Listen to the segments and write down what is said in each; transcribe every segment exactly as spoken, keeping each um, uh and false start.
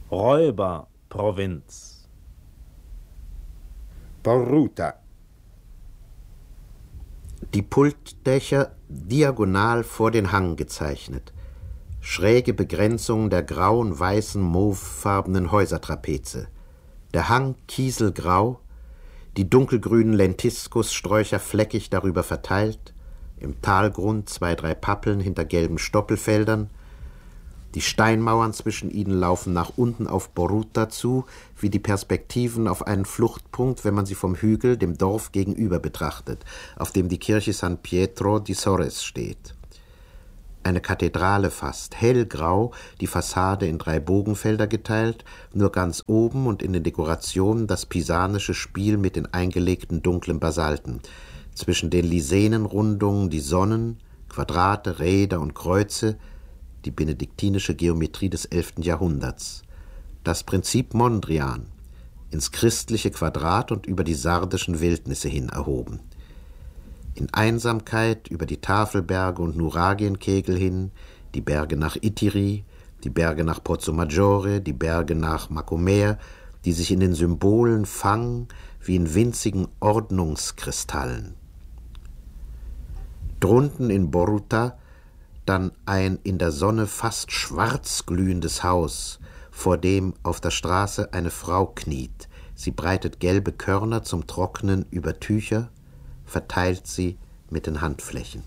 Räuberprovinz. Boruta. Die Pultdächer diagonal vor den Hang gezeichnet. Schräge Begrenzung der grauen, weißen, mauvefarbenen Häusertrapeze. Der Hang kieselgrau, die dunkelgrünen Lentiskussträucher fleckig darüber verteilt, im Talgrund zwei, drei Pappeln hinter gelben Stoppelfeldern. Die Steinmauern zwischen ihnen laufen nach unten auf Boruta zu, wie die Perspektiven auf einen Fluchtpunkt, wenn man sie vom Hügel, dem Dorf gegenüber betrachtet, auf dem die Kirche San Pietro di Sores steht. Eine Kathedrale fast, hellgrau, die Fassade in drei Bogenfelder geteilt, nur ganz oben und in den Dekorationen das pisanische Spiel mit den eingelegten dunklen Basalten. Zwischen den Lisenenrundungen die Sonnen, Quadrate, Räder und Kreuze, die benediktinische Geometrie des elften Jahrhunderts. Das Prinzip Mondrian, ins christliche Quadrat und über die sardischen Wildnisse hin erhoben. In Einsamkeit über die Tafelberge und Nuragienkegel hin, die Berge nach Itiri, die Berge nach Pozzo Maggiore, die Berge nach Macomer, die sich in den Symbolen fangen wie in winzigen Ordnungskristallen. Drunten in Boruta dann ein in der Sonne fast schwarz glühendes Haus, vor dem auf der Straße eine Frau kniet. Sie breitet gelbe Körner zum Trocknen über Tücher, verteilt sie mit den Handflächen.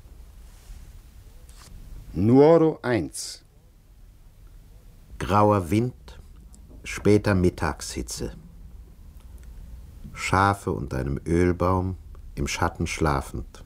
Nuoro eins. Grauer Wind, später Mittagshitze. Schafe unter einem Ölbaum, im Schatten schlafend.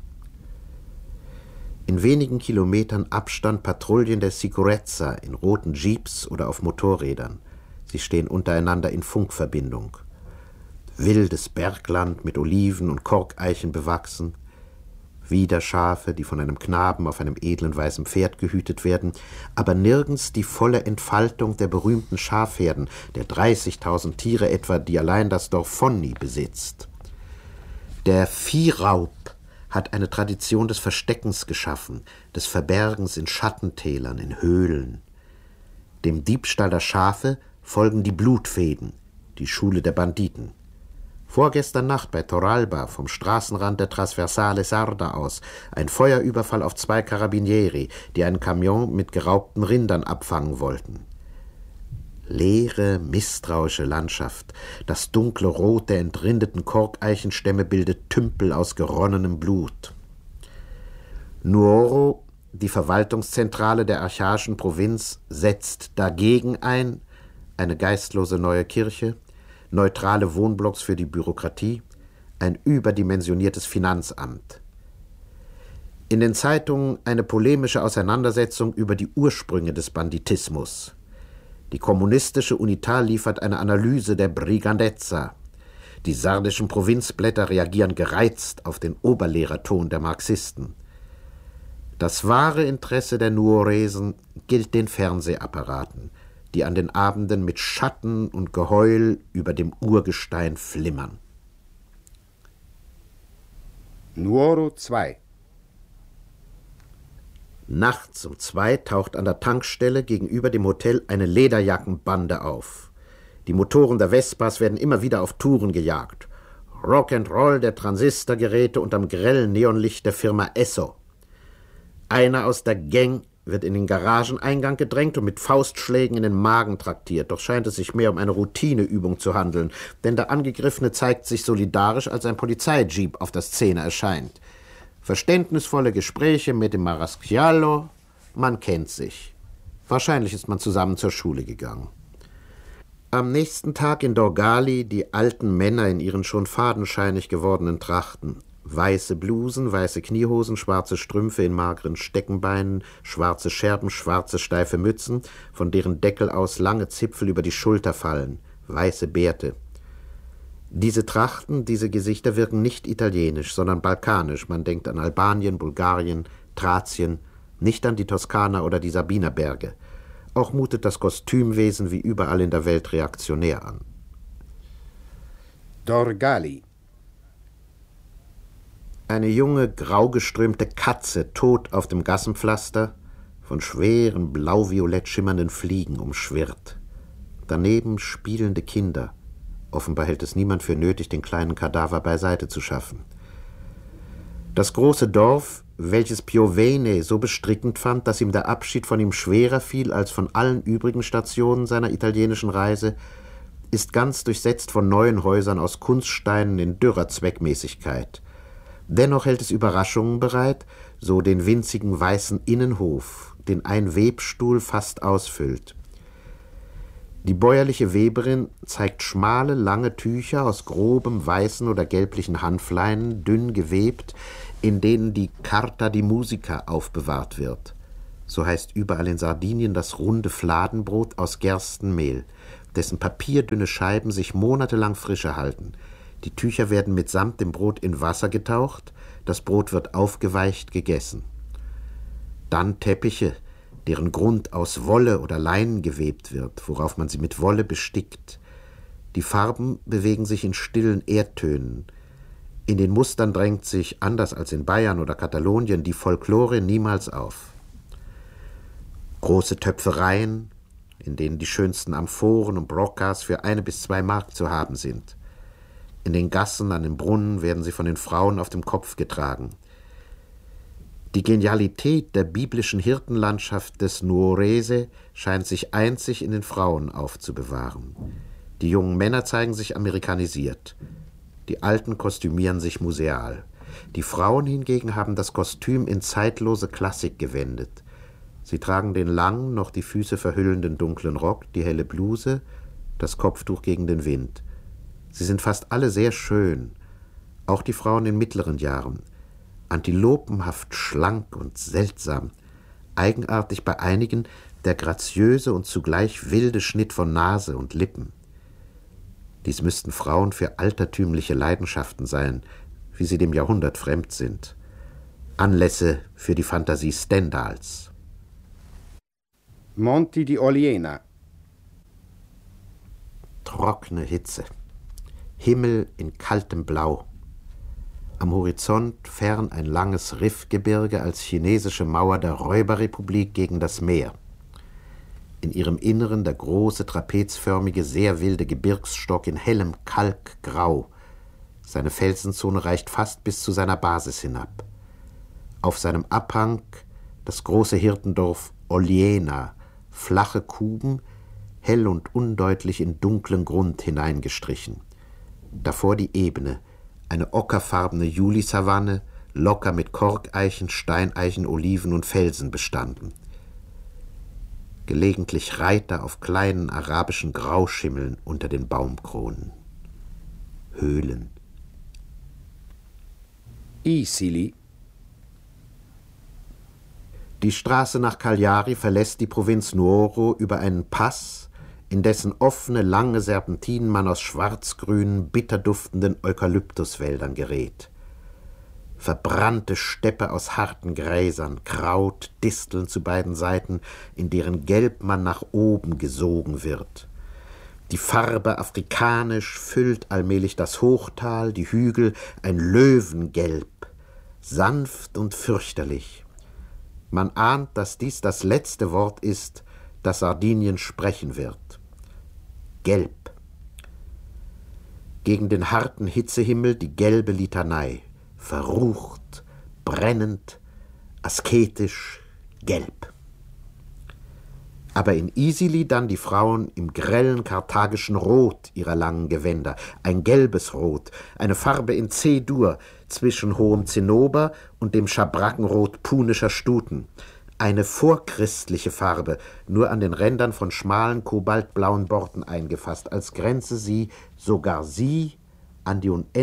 In wenigen Kilometern Abstand Patrouillen der Sicurezza in roten Jeeps oder auf Motorrädern. Sie stehen untereinander in Funkverbindung. Wildes Bergland mit Oliven und Korkeichen bewachsen. Wieder Schafe, die von einem Knaben auf einem edlen weißen Pferd gehütet werden, aber nirgends die volle Entfaltung der berühmten Schafherden, der dreißigtausend Tiere etwa, die allein das Dorf Fonni besitzt. Der Viehraub hat eine Tradition des Versteckens geschaffen, des Verbergens in Schattentälern, in Höhlen. Dem Diebstahl der Schafe folgen die Blutfehden, die Schule der Banditen. Vorgestern Nacht bei Torralba vom Straßenrand der Trasversale Sarda aus ein Feuerüberfall auf zwei Carabinieri, die einen Kamion mit geraubten Rindern abfangen wollten. Leere, misstrauische Landschaft, das dunkle Rot der entrindeten Korkeichenstämme bildet Tümpel aus geronnenem Blut. Nuoro, die Verwaltungszentrale der archaischen Provinz, setzt dagegen ein, eine geistlose neue Kirche, neutrale Wohnblocks für die Bürokratie, ein überdimensioniertes Finanzamt. In den Zeitungen eine polemische Auseinandersetzung über die Ursprünge des Banditismus. Die kommunistische Unital liefert eine Analyse der Brigandezza. Die sardischen Provinzblätter reagieren gereizt auf den Oberlehrerton der Marxisten. Das wahre Interesse der Nuoresen gilt den Fernsehapparaten, die an den Abenden mit Schatten und Geheul über dem Urgestein flimmern. Nuoro zwei. Nachts um zwei taucht an der Tankstelle gegenüber dem Hotel eine Lederjackenbande auf. Die Motoren der Vespas werden immer wieder auf Touren gejagt. Rock'n'Roll der Transistorgeräte unterm grellen Neonlicht der Firma Esso. Einer aus der Gang wird in den Garageneingang gedrängt und mit Faustschlägen in den Magen traktiert. Doch scheint es sich mehr um eine Routineübung zu handeln, denn der Angegriffene zeigt sich solidarisch, als ein Polizeijeep auf der Szene erscheint. Verständnisvolle Gespräche mit dem Marasciallo, man kennt sich. Wahrscheinlich ist man zusammen zur Schule gegangen. Am nächsten Tag in Dorgali die alten Männer in ihren schon fadenscheinig gewordenen Trachten. Weiße Blusen, weiße Kniehosen, schwarze Strümpfe in mageren Steckenbeinen, schwarze Scherben, schwarze steife Mützen, von deren Deckel aus lange Zipfel über die Schulter fallen, weiße Bärte. Diese Trachten, diese Gesichter wirken nicht italienisch, sondern balkanisch. Man denkt an Albanien, Bulgarien, Thracien, nicht an die Toskana oder die Sabinerberge. Auch mutet das Kostümwesen wie überall in der Welt reaktionär an. Dorgali. Eine junge, graugeströmte Katze tot auf dem Gassenpflaster, von schweren, blau-violett schimmernden Fliegen umschwirrt. daneben spielende Kinder. Offenbar hält es niemand für nötig, den kleinen Kadaver beiseite zu schaffen. Das große Dorf, welches Piovene so bestrickend fand, dass ihm der Abschied von ihm schwerer fiel als von allen übrigen Stationen seiner italienischen Reise, ist ganz durchsetzt von neuen Häusern aus Kunststeinen in dürrer Zweckmäßigkeit. Dennoch hält es Überraschungen bereit, so den winzigen weißen Innenhof, den ein Webstuhl fast ausfüllt. Die bäuerliche Weberin zeigt schmale, lange Tücher aus grobem weißen oder gelblichen Hanfleinen, dünn gewebt, in denen die Carta di Musica aufbewahrt wird. So heißt überall in Sardinien das runde Fladenbrot aus Gerstenmehl, dessen papierdünne Scheiben sich monatelang frische halten. Die Tücher werden mitsamt dem Brot in Wasser getaucht, das Brot wird aufgeweicht gegessen. Dann Teppiche, deren Grund aus Wolle oder Leinen gewebt wird, worauf man sie mit Wolle bestickt. Die Farben bewegen sich in stillen Erdtönen. In den Mustern drängt sich, anders als in Bayern oder Katalonien, die Folklore niemals auf. Große Töpfereien, in denen die schönsten Amphoren und Broccas für eine bis zwei Mark zu haben sind. In den Gassen an den Brunnen werden sie von den Frauen auf dem Kopf getragen. Die Genialität der biblischen Hirtenlandschaft des Nuorese scheint sich einzig in den Frauen aufzubewahren. Die jungen Männer zeigen sich amerikanisiert. Die Alten kostümieren sich museal. Die Frauen hingegen haben das Kostüm in zeitlose Klassik gewendet. Sie tragen den langen, noch die Füße verhüllenden dunklen Rock, die helle Bluse, das Kopftuch gegen den Wind. Sie sind fast alle sehr schön, auch die Frauen in mittleren Jahren. Antilopenhaft schlank und seltsam, eigenartig bei einigen der graziöse und zugleich wilde Schnitt von Nase und Lippen. Dies müssten Frauen für altertümliche Leidenschaften sein, wie sie dem Jahrhundert fremd sind. Anlässe für die Fantasie Stendhals. Monti di Oliena. Trockene Hitze. Himmel in kaltem Blau. Am Horizont fern ein langes Riffgebirge als chinesische Mauer der Räuberrepublik gegen das Meer. In ihrem Inneren der große, trapezförmige, sehr wilde Gebirgsstock in hellem Kalkgrau. Seine Felsenzone reicht fast bis zu seiner Basis hinab. Auf seinem Abhang das große Hirtendorf Oliena, flache Kuben, hell und undeutlich in dunklen Grund hineingestrichen. Davor die Ebene, eine ockerfarbene Julisavanne, locker mit Korkeichen, Steineichen, Oliven und Felsen bestanden. Gelegentlich Reiter auf kleinen arabischen Grauschimmeln unter den Baumkronen. Höhlen. Isili. Die Straße nach Cagliari verlässt die Provinz Nuoro über einen Pass, in dessen offene, lange Serpentinen man aus schwarzgrünen, bitterduftenden Eukalyptuswäldern gerät. Verbrannte Steppe aus harten Gräsern, Kraut, Disteln zu beiden Seiten, in deren Gelb man nach oben gesogen wird. Die Farbe afrikanisch füllt allmählich das Hochtal, die Hügel, ein Löwengelb, sanft und fürchterlich. Man ahnt, dass dies das letzte Wort ist, das Sardinien sprechen wird. Gelb. Gegen den harten Hitzehimmel die gelbe Litanei. Verrucht, brennend, asketisch, gelb. Aber in Isili dann die Frauen im grellen karthagischen Rot ihrer langen Gewänder, ein gelbes Rot, eine Farbe in C-Dur zwischen hohem Zinnober und dem Schabrackenrot punischer Stuten, eine vorchristliche Farbe, nur an den Rändern von schmalen kobaltblauen Borten eingefasst, als grenze sie, sogar sie, an die